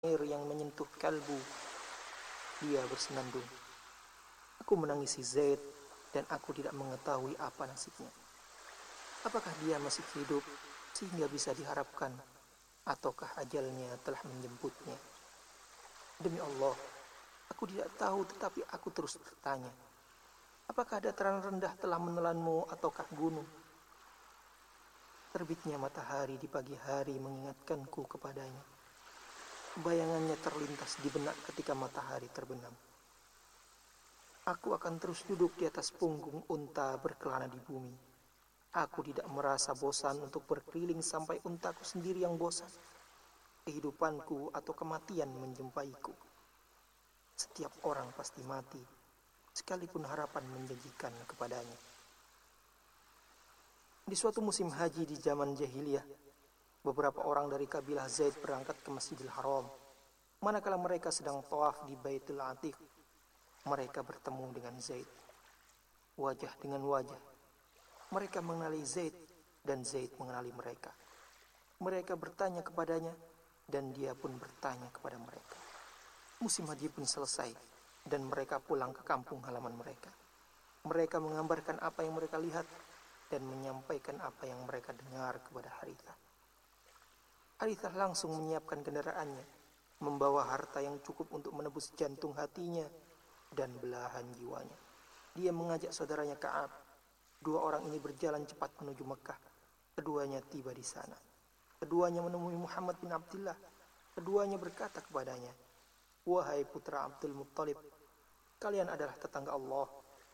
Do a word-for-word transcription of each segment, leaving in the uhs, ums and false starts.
air yang menyentuh kalbu, dia bersenandung. Aku menangisi Zaid dan aku tidak mengetahui apa nasibnya. Apakah dia masih hidup sehingga bisa diharapkan, ataukah ajalnya telah menjemputnya? Demi Allah, aku tidak tahu, tetapi aku terus bertanya, apakah dataran rendah telah menelanmu ataukah gunung? Terbitnya matahari di pagi hari mengingatkanku kepadanya. Bayangannya terlintas di benak ketika matahari terbenam. Aku akan terus duduk di atas punggung unta berkelana di bumi. Aku tidak merasa bosan untuk berkeliling sampai untaku sendiri yang bosan. Kehidupanku atau kematian menjumpaiku. Setiap orang pasti mati, sekalipun harapan menjanjikan kepadanya. Di suatu musim haji di zaman jahiliyah, beberapa orang dari kabilah Zaid berangkat ke Masjidil Haram. Manakala mereka sedang tawaf di Baitul Atiq, mereka bertemu dengan Zaid. Wajah dengan wajah, mereka mengenali Zaid dan Zaid mengenali mereka. Mereka bertanya kepadanya dan dia pun bertanya kepada mereka. Musim haji pun selesai dan mereka pulang ke kampung halaman mereka. Mereka menggambarkan apa yang mereka lihat dan menyampaikan apa yang mereka dengar kepada Harithah. Harithah langsung menyiapkan kendaraannya, membawa harta yang cukup untuk menebus jantung hatinya dan belahan jiwanya. Dia mengajak saudaranya Ka'ab. Dua orang ini berjalan cepat menuju Mekah. Keduanya tiba di sana. Keduanya menemui Muhammad bin Abdullah. Keduanya berkata kepadanya, "Wahai putra Abdul Muttalib, kalian adalah tetangga Allah.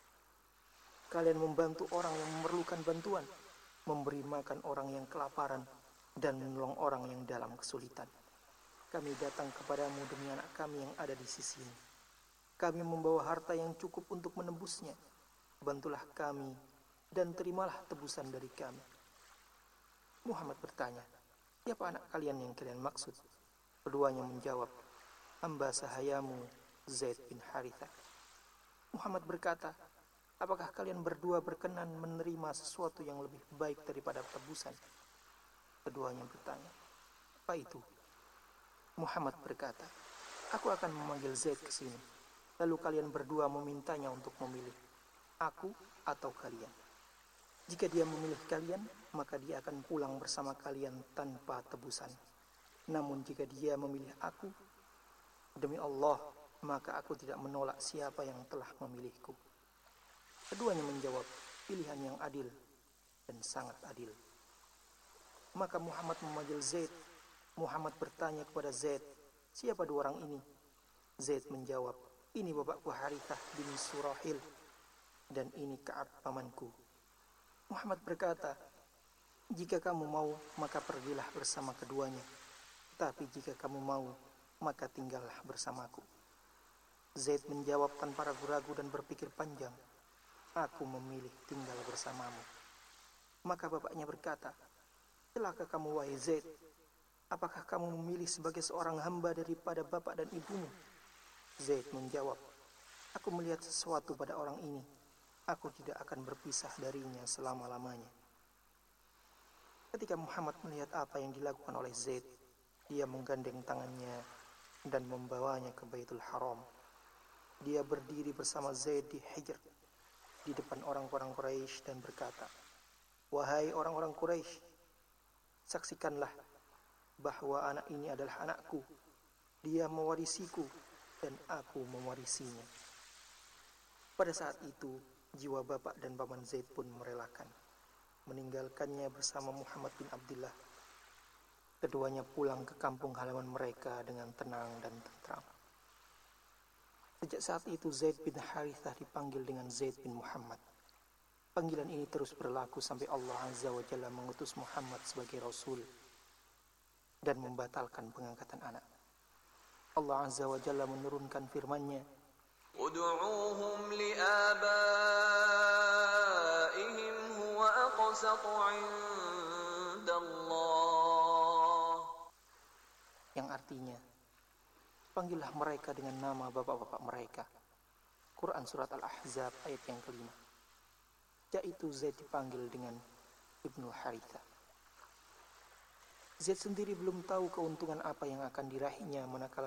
Kalian membantu orang yang memerlukan bantuan, memberi makan orang yang kelaparan, dan menolong orang yang dalam kesulitan. Kami datang kepadamu demi anak kami yang ada di sisimu. Kami membawa harta yang cukup untuk menembusnya. Bantulah kami dan terimalah tebusan dari kami." Muhammad bertanya, "Siapa anak kalian yang kalian maksud?" Keduanya menjawab, "Hamba sahayamu Zaid bin Harithah." Muhammad berkata, "Apakah kalian berdua berkenan menerima sesuatu yang lebih baik daripada tebusan?" Keduanya bertanya, "Apa itu?" Muhammad berkata, "Aku akan memanggil Zaid ke sini. Lalu kalian berdua memintanya untuk memilih, aku atau kalian. Jika dia memilih kalian, maka dia akan pulang bersama kalian tanpa tebusan. Namun jika dia memilih aku, demi Allah, maka aku tidak menolak siapa yang telah memilihku." Keduanya menjawab, "Pilihan yang adil dan sangat adil." Maka Muhammad memanggil Zaid. Muhammad bertanya kepada Zaid, "Siapa dua orang ini?" Zaid menjawab, "Ini bapakku Harithah bin Surahil, dan ini Ka'ab pamanku." Muhammad berkata, "Jika kamu mau, maka pergilah bersama keduanya. Tapi jika kamu mau, maka tinggallah bersamaku." Zaid menjawab tanpa ragu-ragu dan berpikir panjang, "Aku memilih tinggal bersamamu." Maka bapaknya berkata, "Celaka kamu wahai Zaid. Apakah kamu memilih sebagai seorang hamba daripada bapak dan ibumu?" Zaid menjawab, "Aku melihat sesuatu pada orang ini. Aku tidak akan berpisah darinya selama-lamanya." Ketika Muhammad melihat apa yang dilakukan oleh Zaid, dia menggandeng tangannya dan membawanya ke Baitul Haram. Dia berdiri bersama Zaid di Hijr, di depan orang-orang Quraisy dan berkata, "Wahai orang-orang Quraisy, saksikanlah bahwa anak ini adalah anakku. Dia mewarisiku dan aku mewarisinya." Pada saat itu, jiwa bapak dan paman Zaid pun merelakan, meninggalkannya bersama Muhammad bin Abdullah. Keduanya pulang ke kampung halaman mereka dengan tenang dan tentram. Sejak saat itu Zaid bin Harithah dipanggil dengan Zaid bin Muhammad. Panggilan ini terus berlaku sampai Allah Azza wa Jalla mengutus Muhammad sebagai Rasul dan membatalkan pengangkatan anak. Allah Azza wa Jalla menurunkan firman-Nya, "Ud'uuhum li'abaihim huwa aqsatu 'indallah." yang artinya, panggillah mereka dengan nama bapak-bapak mereka. Quran Surat Al-Ahzab ayat yang kelima. Yaitu Zaid dipanggil dengan Ibnu Harithah. Zaid sendiri belum tahu keuntungan apa yang akan diraihnya manakala